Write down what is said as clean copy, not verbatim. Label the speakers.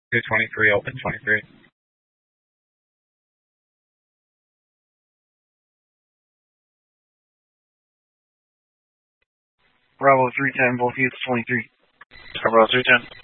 Speaker 1: 223, open 23.
Speaker 2: Bravo 310, both units 23.
Speaker 3: Bravo 310.